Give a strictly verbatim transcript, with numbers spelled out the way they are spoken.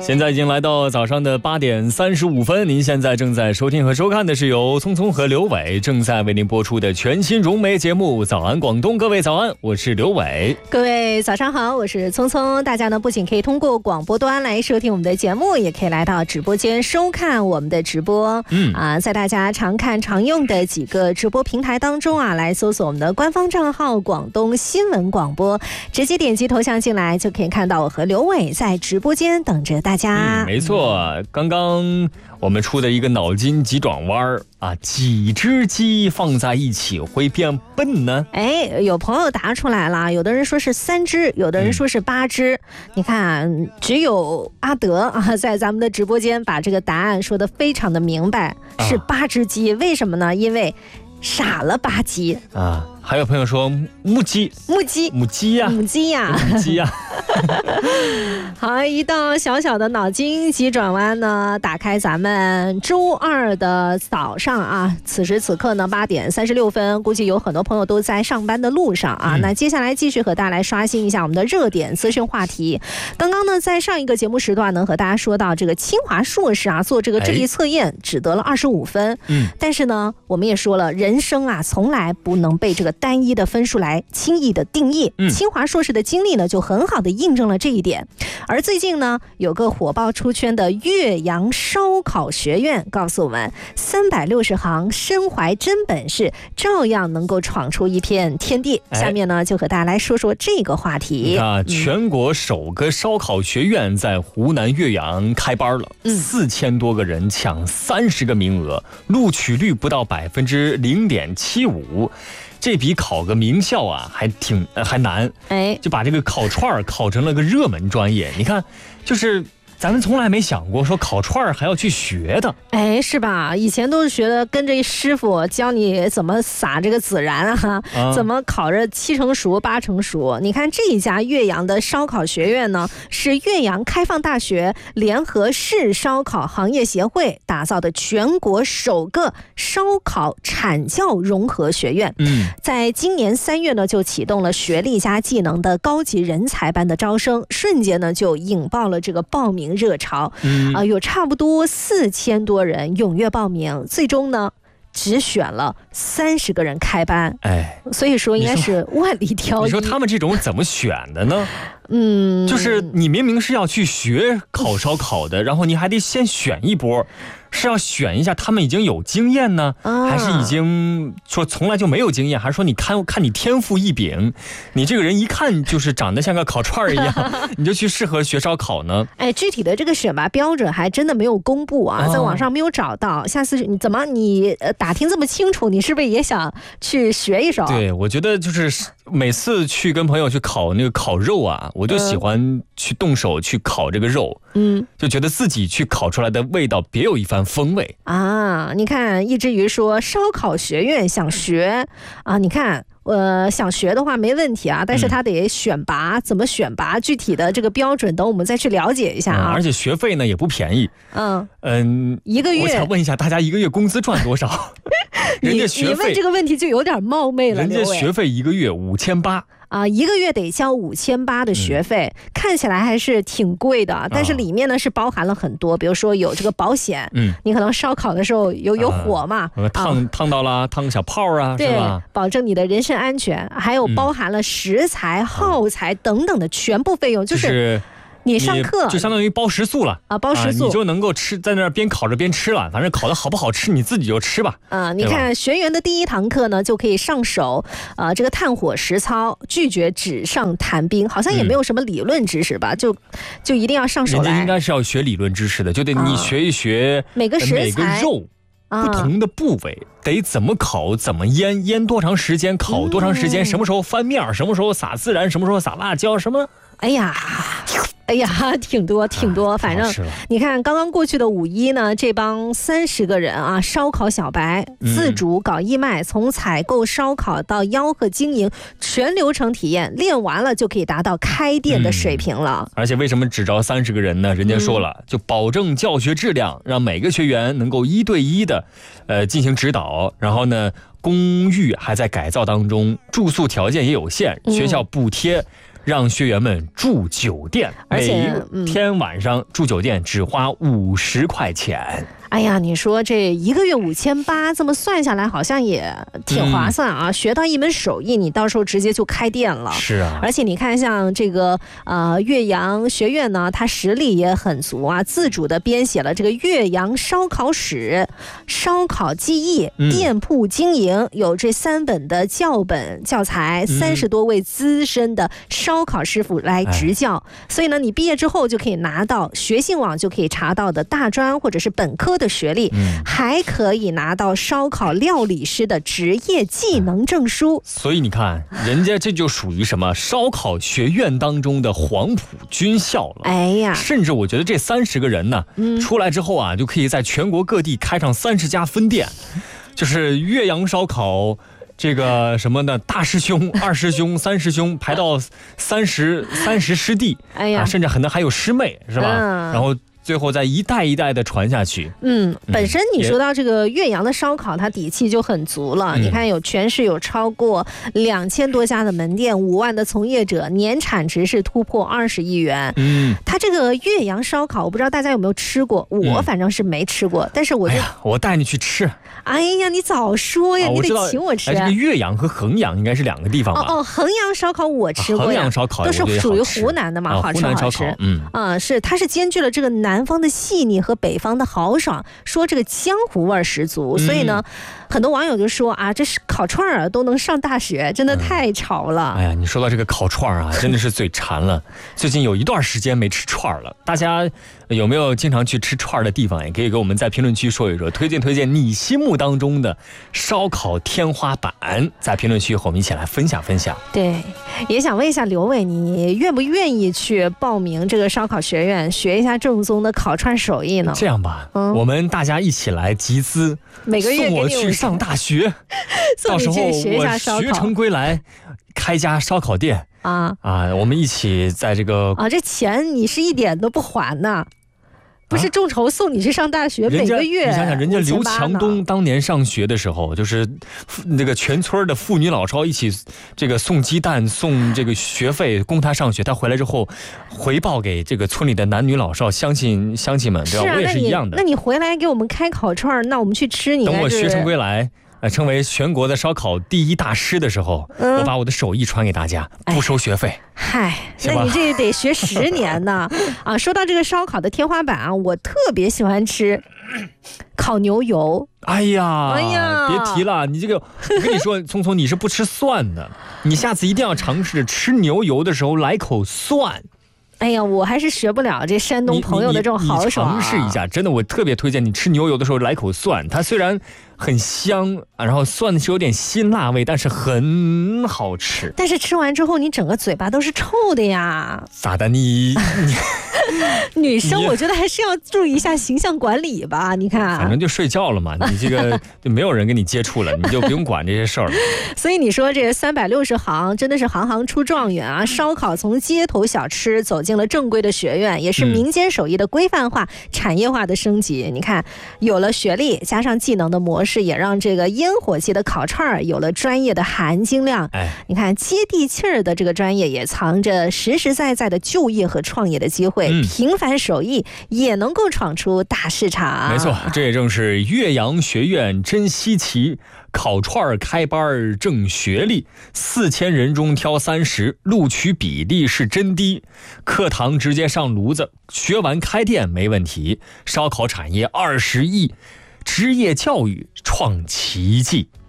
现在已经来到早上的八点三十五分，您现在正在收听和收看的是由聪聪和刘伟正在为您播出的全新融媒节目《早安广东》。各位早安，我是刘伟。 各位早上好，我是聪聪。大家呢不仅可以通过广播端来收听我们的节目，也可以来到直播间收看我们的直播。嗯啊，在大家常看常用的几个直播平台当中啊，来搜索我们的官方账号广东新闻广播，直接点击头像进来，就可以看到我和刘伟在直播间等着大家。 嗯，没错，刚刚我们出的一个脑筋急转弯啊，几只鸡放在一起会变笨呢？ 哎，有朋友答出来了，有的人说是三只，有的人说是八只。嗯、你看，只有阿德啊，在咱们的直播间把这个答案说得非常的明白，是八只鸡。啊、为什么呢？因为傻了吧唧啊。还有朋友说母鸡， 母鸡， 母鸡呀， 母鸡呀， 母鸡呀。 好，一道小小的脑筋急转弯呢，打开咱们周二的早上啊，此时此刻呢八点三十六分，估计有很多朋友都在上班的路上啊。嗯、那接下来继续和大家来刷新一下我们的热点资讯话题。刚刚呢，在上一个节目时段呢，和大家说到这个清华硕士啊做这个智力测验只得了二十五分，嗯，但是呢，我们也说了，人生啊从来不能被这个单一的分数来轻易的定义。嗯、清华硕士的经历呢，就很好的印证了这一点。而最近呢，有个火爆出圈的岳阳烧烤学院告诉我们，三百六十行，身怀真本事，照样能够闯出一片天地。哎、下面呢，就和大家来说说这个话题。 啊，全国首个烧烤学院在湖南岳阳开班了，四千、嗯、多个人抢三十个名额，录取率不到百分之零点七五。这比考个名校啊还挺、呃、还难，哎，就把这个烤串考成了个热门专业。你看，就是咱们从来没想过说烤串还要去学的， 哎，是吧？以前都是学的跟着师傅教你怎么撒这个孜然啊，啊怎么烤着七成熟八成熟。你看这一家岳阳的烧烤学院呢，是岳阳开放大学联合市烧烤行业协会打造的全国首个烧烤产教融合学院。嗯，在今年三月呢，就启动了学历加技能的高级人才班的招生，瞬间呢就引爆了这个报名热潮。嗯、呃，有差不多四千多人踊跃报名，最终呢只选了三十个人开班。哎，所以说应该是万里挑一。 你说他们这种怎么选的呢？嗯，就是你明明是要去学烤烧烤的，然后你还得先选一波。是要选一下他们已经有经验呢，啊、还是已经说从来就没有经验，还是说你看看你天赋异禀，你这个人一看就是长得像个烤串一样，你就去适合学烧烤呢？哎， 具体的这个选拔标准还真的没有公布啊，在网上没有找到。下次你怎么你打听这么清楚，你是不是也想去学一手？ 对，我觉得就是每次去跟朋友去烤那个烤肉啊，我就喜欢去动手去烤这个肉，嗯，就觉得自己去烤出来的味道别有一番风味啊！你看，一只鱼说烧烤学院想学啊，你看。呃，想学的话没问题啊，但是他得选拔，嗯、怎么选拔？具体的这个标准，等我们再去了解一下啊。 嗯、而且学费呢也不便宜，嗯嗯， 一个月。 我想问一下，大家一个月工资赚多少？人家学费， 你问这个问题就有点冒昧了。 人家学费一个月五千八。 啊，一个月得交五千八的学费，嗯、看起来还是挺贵的，但是里面呢是包含了很多，比如说有这个保险，嗯，你可能烧烤的时候有有火嘛， 啊、烫、啊、烫到了，烫个小泡啊， 对， 是吧？ 保证你的人身安全，还有包含了食材、嗯、耗材等等的全部费用，就是。就是你上课就相当于包食宿了啊，包食宿、 啊、你就能够吃，在那边烤着边吃了，反正烤的好不好吃你自己就吃吧。 啊，你看学员的第一堂课呢，就可以上手啊，这个炭火实操，拒绝纸上谈兵，好像也没有什么理论知识吧，嗯、就就一定要上手来。 人家应该是要学理论知识的，就得你学一学、 啊、每个食材、 每个肉。不同的部位得怎么烤，怎么腌，腌多长时间，烤多长时间，嗯、什么时候翻面，什么时候撒孜然，什么时候撒辣椒，什么？ 哎呀，哎呀，挺多挺多，反正你看刚刚过去的五一呢，这帮三十个人啊，烧烤小白自主搞义卖，嗯、从采购烧烤到吆喝经营，全流程体验，练完了就可以达到开店的水平了。 嗯、而且为什么只招三十个人呢？人家说了，嗯、就保证教学质量，让每个学员能够一对一的，呃，进行指导，然后呢。公寓还在改造当中，住宿条件也有限，学校补贴让学员们住酒店， 而且每天晚上住酒店只花五十块钱。 哎呀，你说这一个月五千八，这么算下来好像也挺划算啊！嗯、学到一门手艺，你到时候直接就开店了。 是啊， 而且你看，像这个呃岳阳学院呢，它实力也很足啊，自主的编写了这个岳阳烧烤史、烧烤技艺、店铺经营，嗯、有这三本的教本教材，三十多位资深的烧烤师傅来执教。哎、所以呢，你毕业之后就可以拿到学信网就可以查到的大专或者是本科的学历，嗯、还可以拿到烧烤料理师的职业技能证书。 所以你看，人家这就属于什么烧烤学院当中的黄埔军校了。 哎呀， 甚至我觉得这三十个人呢，嗯、出来之后啊，就可以在全国各地开上三十家分店，就是岳阳烧烤。这个什么呢？大师兄、二师兄、三师兄排到三十三十师弟，哎呀，啊、甚至可能还有师妹，是吧？嗯、然后。最后再一代一代的传下去。 嗯，本身你说到这个岳阳的烧烤，它底气就很足了。嗯、你看，有全市有超过两千多家的门店，五万的从业者，年产值是突破二十亿元。嗯，它这个岳阳烧烤，我不知道大家有没有吃过，我反正是没吃过，嗯、但是我就、 哎呀，我带你去吃。 哎呀，你早说呀！啊、你得请我吃。 哎、这个岳阳和衡阳应该是两个地方吧？ 哦哦，衡阳烧烤我吃过呀。 衡阳烧烤都是属于湖南的嘛， 啊、 好吃好吃。嗯啊，是它是兼具了这个南方的细腻和北方的豪爽，说这个江湖味十足。所以呢，嗯、很多网友就说啊，这是烤串儿都能上大学，真的太潮了。 嗯、哎呀，你说到这个烤串儿啊，真的是嘴馋了。最近有一段时间没吃串儿了，大家有没有经常去吃串儿的地方？也可以给我们在评论区说一说，推荐推荐你心目当中的烧烤天花板，在评论区和我们一起来分享分享。 对，也想问一下刘伟，你愿不愿意去报名这个烧烤学院，学一下正宗的烤串手艺呢？ 这样吧，嗯、我们大家一起来集资， 每个月送我去上大学，到时候我学成归来，开家烧烤店啊啊！我们一起在这个啊，这钱你是一点都不还呢。不是众筹送你去上大学，每个月你想想，人家刘强东当年上学的时候，就是那个全村的妇女老少一起这个送鸡蛋、送这个学费供他上学。他回来之后回报给这个村里的男女老少乡亲乡亲们，对吧？ 啊、 我也是一样的。 那你回来给我们开烤串，那我们去吃你。 等我学成归来。呃，成为全国的烧烤第一大师的时候，嗯、我把我的手艺传给大家，不收学费。 嗨，那你这得学十年呢啊！说到这个烧烤的天花板啊，我特别喜欢吃烤牛油。 哎呀，哎呀，别提了，你这个，我跟你说，聪聪你是不吃蒜的，你下次一定要尝试吃牛油的时候来口蒜。 哎呀，我还是学不了这山东朋友的这种豪爽、啊。 你尝试一下，真的，我特别推荐你吃牛油的时候来口蒜，它虽然很香，然后蒜是有点辛辣味，但是很好吃。 但是吃完之后，你整个嘴巴都是臭的呀。 咋的你？你女生我觉得还是要注意一下形象管理吧。你看， 反正就睡觉了嘛，你这个就没有人跟你接触了，你就不用管这些事儿了。 所以你说这三百六十行真的是行行出状元啊！烧烤从街头小吃走进了正规的学院，也是民间手艺的规范化、嗯、产业化的升级。你看，有了学历加上技能的模式，也让这个烟火气的烤串有了专业的含金量。哎，你看接地气儿的这个专业，也藏着实实在在的就业和创业的机会。嗯、平凡手艺也能够闯出大市场。 没错，这也正是岳阳学院真稀奇。烤串开班挣学历，四千人中挑三十，录取比例是真低。课堂直接上炉子，学完开店没问题。烧烤产业二十亿，职业教育创奇迹。